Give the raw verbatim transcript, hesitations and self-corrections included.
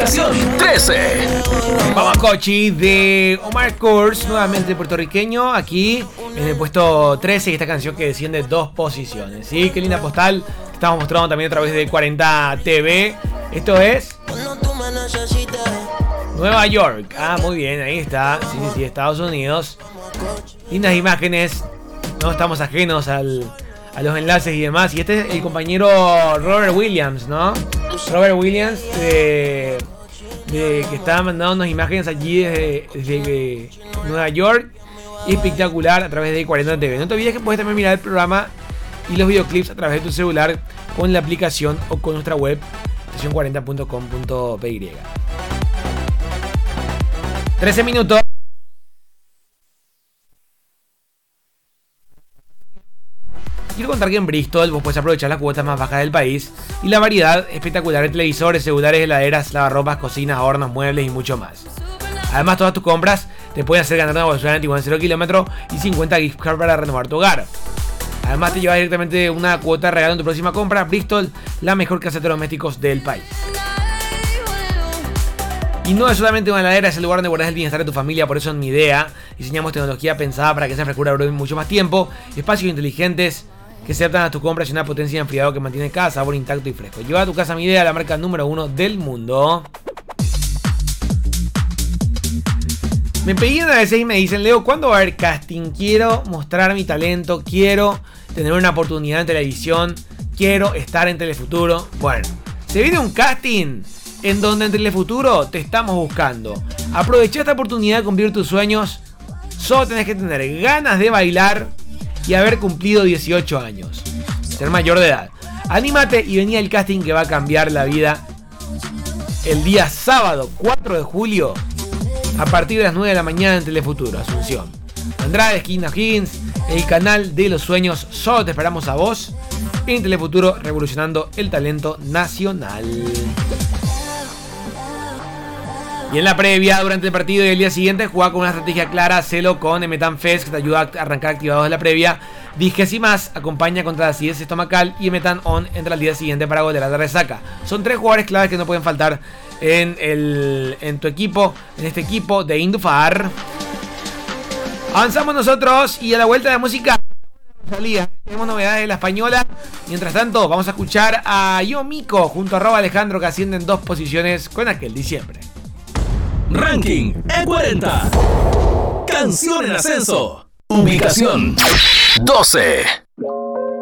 Ubicación trece. Vamos, Cochi, de Omar Kurz, nuevamente puertorriqueño, aquí en el puesto trece, y esta canción que desciende dos posiciones. ¿Sí? Qué linda postal que estamos mostrando también a través de cuarenta T V. Esto es Nueva York. Ah, muy bien, ahí está. Sí, sí, sí, Estados Unidos. Lindas imágenes. No estamos ajenos al, a los enlaces y demás. Y este es el compañero Robert Williams, ¿no? Robert Williams, de, de, que está mandándonos imágenes allí desde, desde Nueva York. Espectacular a través de cuarenta T V. No te olvides que puedes también mirar el programa y los videoclips a través de tu celular con la aplicación o con nuestra web estación cuarenta punto com punto p y. trece minutos. Quiero contar que en Bristol vos puedes aprovechar las cuotas más bajas del país y la variedad espectacular de televisores, celulares, heladeras, lavarropas, cocinas, hornos, muebles y mucho más. Además, todas tus compras te pueden hacer ganar una bolsura antigua en cero kilómetros y cincuenta gift cards para renovar tu hogar. Además, te llevas directamente una cuota regalo en tu próxima compra. Bristol, la mejor casa de electrodomésticos del país. Y no es solamente una heladera, es el lugar donde guardas el bienestar de tu familia. Por eso en Midea diseñamos tecnología pensada para que esa frescura dure mucho más tiempo. Espacios inteligentes que se adaptan a tus compras y una potencia de enfriado que mantiene cada sabor intacto y fresco. Lleva a tu casa Midea, la marca número uno del mundo. Me pedían a veces y me dicen: Leo, ¿cuándo va a haber casting? Quiero mostrar mi talento, quiero tener una oportunidad en televisión, quiero estar en Telefuturo. Bueno, se viene un casting en donde en Telefuturo te estamos buscando. Aprovecha esta oportunidad de cumplir tus sueños. Solo tenés que tener ganas de bailar y haber cumplido dieciocho años. Ser mayor de edad. Anímate y vení al casting que va a cambiar la vida. El día sábado cuatro de julio, a partir de las nueve de la mañana en Telefuturo, Asunción. Andrade, esquina Higgins, el canal de los sueños. Solo te esperamos a vos en Telefuturo, revolucionando el talento nacional. Y en la previa, durante el partido y el día siguiente, juega con una estrategia clara. Hacelo con Emetan Fest, que te ayuda a arrancar activados de la previa. Dijes y más, acompaña contra la acidez estomacal. Y Emetan On entra al día siguiente para golear la resaca. Son tres jugadores claves que no pueden faltar en, el, en tu equipo, en este equipo de Indufar. Avanzamos nosotros y a la vuelta de la música tenemos novedades de la española. Mientras tanto, vamos a escuchar a Yo Mico junto a Rob Alejandro, que ascienden dos posiciones con aquel diciembre. Ranking E cuarenta. Canción en ascenso. Ubicación doce.